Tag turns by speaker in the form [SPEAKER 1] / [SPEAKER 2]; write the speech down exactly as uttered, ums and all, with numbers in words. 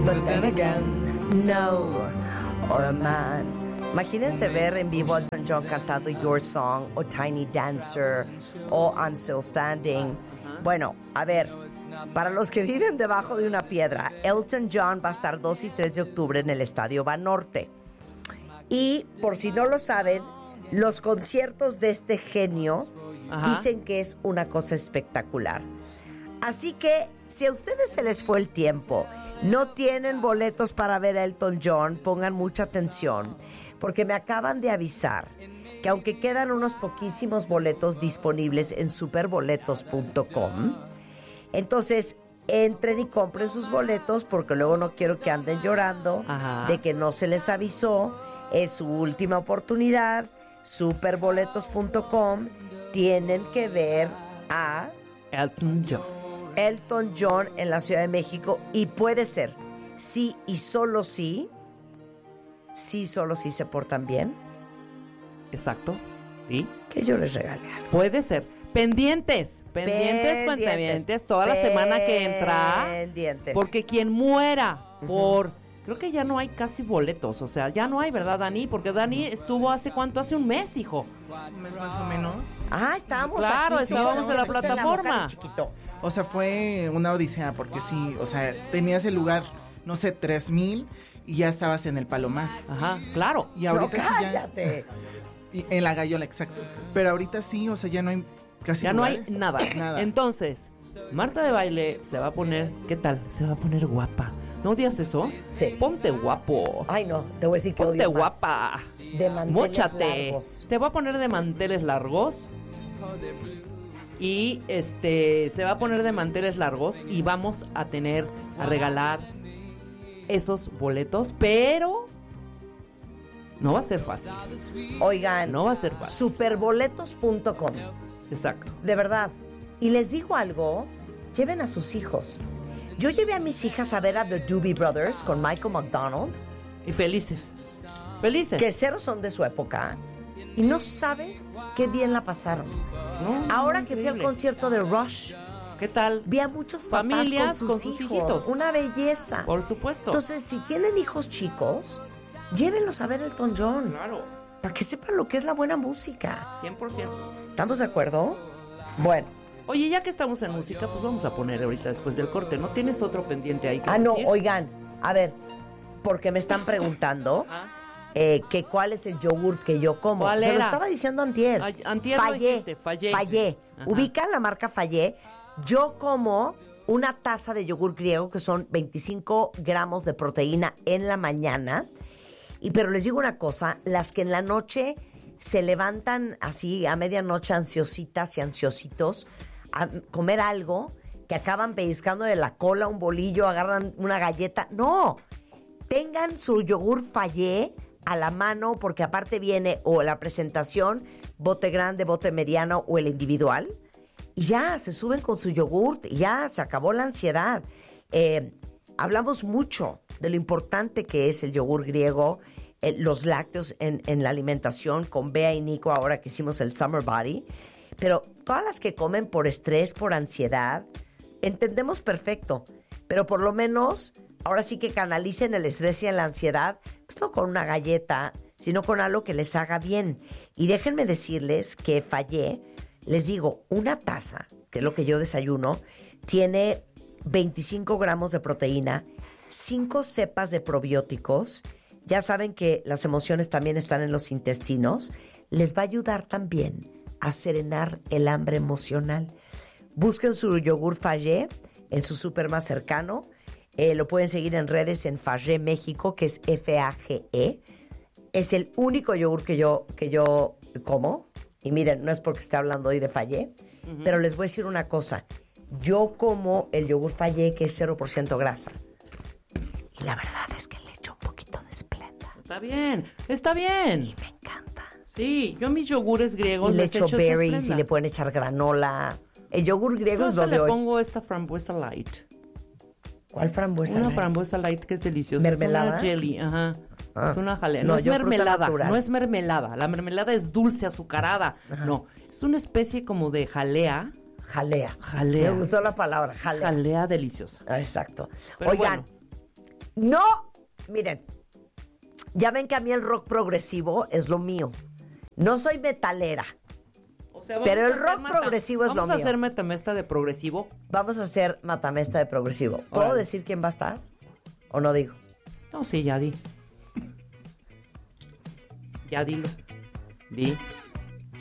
[SPEAKER 1] But then again, no, or a man. Imagínense ver en vivo a Elton John cantando Your Song, o Tiny Dancer, o I'm Still Standing. Bueno, a ver, para los que viven debajo de una piedra, Elton John va a estar dos y tres de octubre en el Estadio Banorte. Y, por si no lo saben, los conciertos de este genio Ajá. dicen que es una cosa espectacular. Así que, si a ustedes se les fue el tiempo, no tienen boletos para ver a Elton John, pongan mucha atención, porque me acaban de avisar que aunque quedan unos poquísimos boletos disponibles en superboletos punto com, entonces entren y compren sus boletos, porque luego no quiero que anden llorando Ajá. de que no se les avisó. Es su última oportunidad. superboletos punto com. Tienen que ver a
[SPEAKER 2] Elton John.
[SPEAKER 1] Elton John en la Ciudad de México, y puede ser, sí y solo sí, sí solo sí se portan bien.
[SPEAKER 2] Exacto. ¿Sí?
[SPEAKER 1] Que yo les regale algo.
[SPEAKER 2] Puede ser. Pendientes, pendientes, pendientes, toda la semana que entra.
[SPEAKER 1] Pendientes.
[SPEAKER 2] Porque quien muera por... Uh-huh. Creo que ya no hay casi boletos, o sea, ya no hay, ¿verdad, Dani? Porque Dani estuvo hace cuánto, hace un mes, hijo.
[SPEAKER 3] Un mes más o menos.
[SPEAKER 1] Ah, estábamos
[SPEAKER 2] claro,
[SPEAKER 1] aquí.
[SPEAKER 2] estábamos en la plataforma.
[SPEAKER 1] En
[SPEAKER 3] o sea, fue una odisea, porque sí, o sea, tenías el lugar, no sé, tres mil, y ya estabas en el Palomar.
[SPEAKER 2] Ajá, claro.
[SPEAKER 3] Y ahorita
[SPEAKER 1] no,
[SPEAKER 3] sí
[SPEAKER 1] cállate.
[SPEAKER 3] ya... En la Gallola, exacto. Pero ahorita sí, o sea, ya no hay casi
[SPEAKER 2] Ya
[SPEAKER 3] lugares.
[SPEAKER 2] no hay nada. nada. Entonces, Marta de Baile se va a poner, ¿qué tal? Se va a poner guapa. ¿No odias eso?
[SPEAKER 1] Sí.
[SPEAKER 2] Ponte guapo.
[SPEAKER 1] Ay, no, te voy a decir que
[SPEAKER 2] Ponte
[SPEAKER 1] odio más.
[SPEAKER 2] guapa.
[SPEAKER 1] De manteles
[SPEAKER 2] Móchate.
[SPEAKER 1] largos.
[SPEAKER 2] Te voy a poner de manteles largos. Y este se va a poner de manteles largos y vamos a tener a regalar esos boletos, pero no va a ser fácil.
[SPEAKER 1] Oigan,
[SPEAKER 2] no va a ser fácil.
[SPEAKER 1] superboletos punto com.
[SPEAKER 2] Exacto.
[SPEAKER 1] De verdad. Y les digo algo, lleven a sus hijos. Yo llevé a mis hijas a ver a The Doobie Brothers con Michael McDonald.
[SPEAKER 2] Y felices. Felices.
[SPEAKER 1] Que cero son de su época. Y no sabes qué bien la pasaron.
[SPEAKER 2] No,
[SPEAKER 1] Ahora
[SPEAKER 2] no,
[SPEAKER 1] que fui al concierto de Rush,
[SPEAKER 2] ¿qué tal?
[SPEAKER 1] vi a muchos papás
[SPEAKER 2] Familias
[SPEAKER 1] con sus,
[SPEAKER 2] con sus
[SPEAKER 1] hijos.
[SPEAKER 2] hijitos.
[SPEAKER 1] Una belleza.
[SPEAKER 2] Por supuesto.
[SPEAKER 1] Entonces, si tienen hijos chicos, llévenlos a ver Elton John.
[SPEAKER 2] Claro.
[SPEAKER 1] Para que sepan lo que es la buena música.
[SPEAKER 2] cien por ciento.
[SPEAKER 1] ¿Estamos de acuerdo? Bueno.
[SPEAKER 2] Oye, ya que estamos en música, pues vamos a poner ahorita después del corte. ¿No tienes otro pendiente ahí que
[SPEAKER 1] Ah, no,
[SPEAKER 2] decir?
[SPEAKER 1] oigan, a ver, porque me están preguntando eh, que cuál es el yogurt que yo como.
[SPEAKER 2] ¿Cuál
[SPEAKER 1] Se
[SPEAKER 2] era?
[SPEAKER 1] lo estaba diciendo antier.
[SPEAKER 2] Ay, antier lo
[SPEAKER 1] Fallé,
[SPEAKER 2] dijiste, Fallé.
[SPEAKER 1] Fallé. Ubican la marca Fallé. Yo como una taza de yogur griego, que son veinticinco gramos de proteína en la mañana. Y pero les digo una cosa, las que en la noche se levantan así a medianoche ansiositas y ansiositos a comer algo, que acaban pellizcando de la cola un bolillo, agarran una galleta. No, tengan su yogur Fallé a la mano, porque aparte viene o la presentación, bote grande, bote mediano o el individual, y ya se suben con su yogurt y ya se acabó la ansiedad. Eh, hablamos mucho de lo importante que es el yogur griego, eh, los lácteos en, en la alimentación, con Bea y Nico ahora que hicimos el Summer Body. Pero todas las que comen por estrés, por ansiedad, entendemos perfecto. Pero por lo menos, ahora sí que canalicen el estrés y la ansiedad, pues no con una galleta, sino con algo que les haga bien. Y déjenme decirles que Fallé, les digo, una taza, que es lo que yo desayuno, tiene veinticinco gramos de proteína, cinco cepas de probióticos. Ya saben que las emociones también están en los intestinos. Les va a ayudar también a serenar el hambre emocional. Busquen su yogur Fallé en su súper más cercano. Eh, lo pueden seguir en redes en Fallé México, que es F A G E. Es el único yogur que yo, que yo como. Y miren, no es porque esté hablando hoy de Fallé, uh-huh. pero les voy a decir una cosa. Yo como el yogur Fallé, que es cero por ciento grasa. Y la verdad es que le echo un poquito de Splenda.
[SPEAKER 2] Está bien, está bien.
[SPEAKER 1] Y me encanta.
[SPEAKER 2] Sí, yo mis yogures griegos
[SPEAKER 1] y le
[SPEAKER 2] les
[SPEAKER 1] echo
[SPEAKER 2] echo
[SPEAKER 1] berries y le pueden echar granola. El yogur griego
[SPEAKER 2] yo
[SPEAKER 1] es lo
[SPEAKER 2] hasta
[SPEAKER 1] de
[SPEAKER 2] le
[SPEAKER 1] hoy.
[SPEAKER 2] pongo esta frambuesa light.
[SPEAKER 1] ¿Cuál frambuesa
[SPEAKER 2] Una
[SPEAKER 1] light?
[SPEAKER 2] frambuesa light que es deliciosa.
[SPEAKER 1] ¿Mermelada?
[SPEAKER 2] Es una jelly, ajá.
[SPEAKER 1] Ah.
[SPEAKER 2] Es una jalea. No,
[SPEAKER 1] No,
[SPEAKER 2] es
[SPEAKER 1] yo fruta
[SPEAKER 2] mermelada,
[SPEAKER 1] natural.
[SPEAKER 2] no es mermelada. La mermelada es dulce, azucarada.
[SPEAKER 1] Ajá.
[SPEAKER 2] No, es una especie como de jalea.
[SPEAKER 1] Jalea.
[SPEAKER 2] Jalea.
[SPEAKER 1] Me gustó la palabra, jalea.
[SPEAKER 2] Jalea deliciosa.
[SPEAKER 1] Ah, exacto.
[SPEAKER 2] Pero
[SPEAKER 1] Oigan,
[SPEAKER 2] bueno.
[SPEAKER 1] No, miren, ya ven que a mí el rock progresivo es lo mío. No soy metalera.
[SPEAKER 2] O sea,
[SPEAKER 1] pero el
[SPEAKER 2] a hacer
[SPEAKER 1] rock progresivo es lo mío.
[SPEAKER 2] Vamos a hacer metamesta de progresivo.
[SPEAKER 1] Vamos a hacer matamesta de progresivo. ¿Puedo
[SPEAKER 2] Órale.
[SPEAKER 1] decir quién va a estar? ¿O no digo?
[SPEAKER 2] No, sí, ya di. Ya dilo. Di.